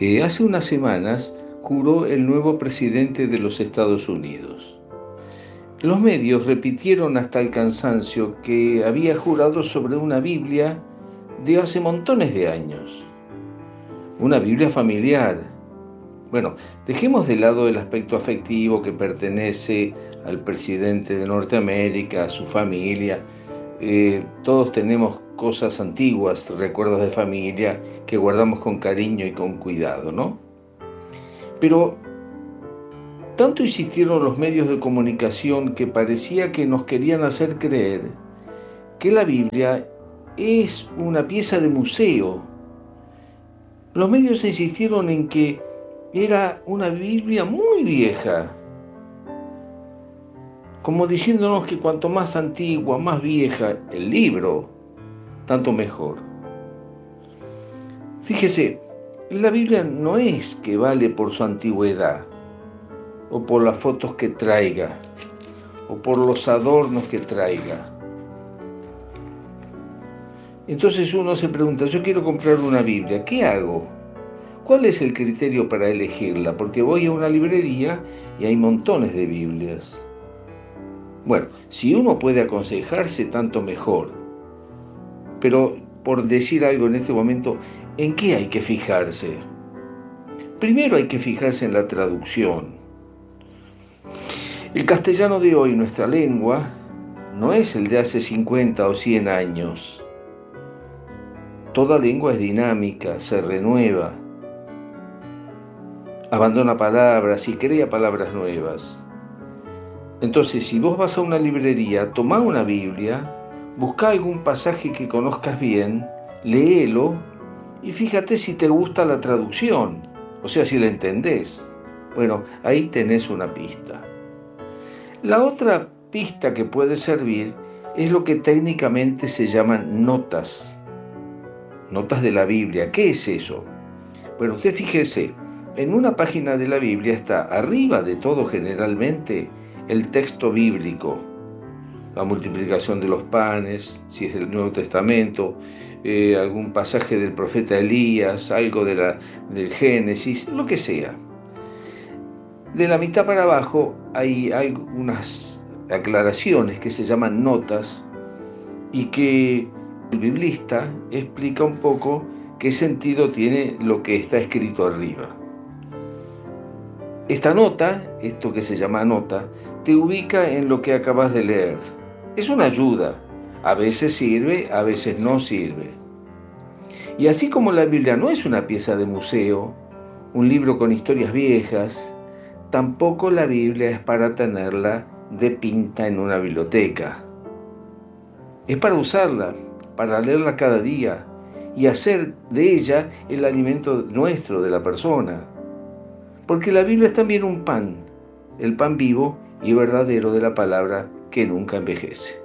Hace unas semanas juró el nuevo presidente de los Estados Unidos. Los medios repitieron hasta el cansancio que había jurado sobre una Biblia de hace montones de años. Una Biblia familiar. Bueno, dejemos de lado el aspecto afectivo que pertenece al presidente de Norteamérica, a su familia. Todos tenemos cosas antiguas, recuerdos de familia que guardamos con cariño y con cuidado, ¿no? Pero tanto insistieron los medios de comunicación que parecía que nos querían hacer creer que la Biblia es una pieza de museo. Los medios insistieron en que era una Biblia muy vieja, como diciéndonos que cuanto más antigua, más vieja el libro, tanto mejor. Fíjese, la Biblia no es que vale por su antigüedad, o por las fotos que traiga, o por los adornos que traiga. Entonces uno se pregunta, yo quiero comprar una Biblia, ¿qué hago? ¿Cuál es el criterio para elegirla? Porque voy a una librería y hay montones de Biblias. Bueno, si uno puede aconsejarse, tanto mejor. Pero, por decir algo en este momento, ¿en qué hay que fijarse? Primero hay que fijarse en la traducción. El castellano de hoy, nuestra lengua, no es el de hace 50 o 100 años. Toda lengua es dinámica, se renueva, abandona palabras y crea palabras nuevas. Entonces, si vos vas a una librería, tomá una Biblia, buscá algún pasaje que conozcas bien, léelo y fíjate si te gusta la traducción, o sea, si la entendés. Bueno, ahí tenés una pista. La otra pista que puede servir es lo que técnicamente se llaman notas. Notas de la Biblia. ¿Qué es eso? Bueno, usted fíjese, en una página de la Biblia está arriba de todo generalmente el texto bíblico, la multiplicación de los panes, si es del Nuevo Testamento, algún pasaje del profeta Elías, algo del Génesis, lo que sea. De la mitad para abajo hay algunas aclaraciones que se llaman notas y que el biblista explica un poco qué sentido tiene lo que está escrito arriba. Esta nota, esto que se llama nota, te ubica en lo que acabas de leer. Es una ayuda. A veces sirve, a veces no sirve. Y así como la Biblia no es una pieza de museo, un libro con historias viejas, tampoco la Biblia es para tenerla de pinta en una biblioteca. Es para usarla, para leerla cada día y hacer de ella el alimento nuestro, de la persona. Porque la Biblia es también un pan, el pan vivo y verdadero de la palabra que nunca envejece.